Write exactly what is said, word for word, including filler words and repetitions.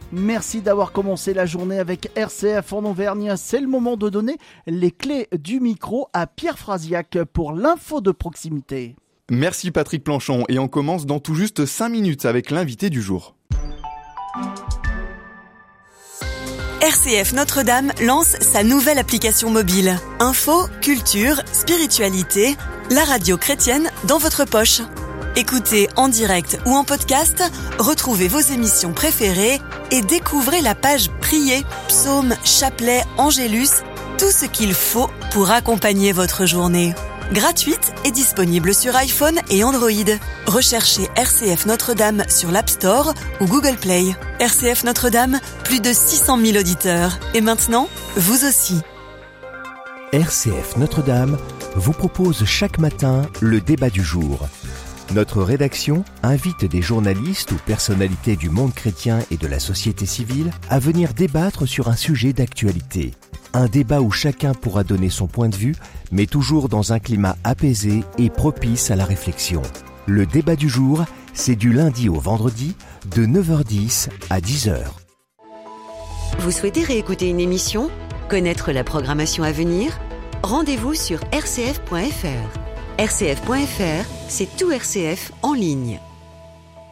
Merci d'avoir commencé la journée avec R C F en Auvergne. C'est le moment de donner les clés du micro à Pierre Frasiac pour l'info de proximité. Merci Patrick Planchon et on commence dans tout juste cinq minutes avec l'invité du jour. R C F Notre-Dame lance sa nouvelle application mobile. Info, culture, spiritualité, la radio chrétienne dans votre poche. Écoutez en direct ou en podcast, retrouvez vos émissions préférées et découvrez la page Prier, Psaumes, Chapelet, Angélus, tout ce qu'il faut pour accompagner votre journée. Gratuite et disponible sur iPhone et Android. Recherchez R C F Notre-Dame sur l'App Store ou Google Play. R C F Notre-Dame, plus de six cent mille auditeurs. Et maintenant, vous aussi. R C F Notre-Dame vous propose chaque matin le débat du jour. Notre rédaction invite des journalistes ou personnalités du monde chrétien et de la société civile à venir débattre sur un sujet d'actualité. Un débat où chacun pourra donner son point de vue, mais toujours dans un climat apaisé et propice à la réflexion. Le débat du jour, c'est du lundi au vendredi, de neuf heures dix à dix heures. Vous souhaitez réécouter une émission ? Connaître la programmation à venir ? Rendez-vous sur r c f point f r. r c f point f r, c'est tout R C F en ligne.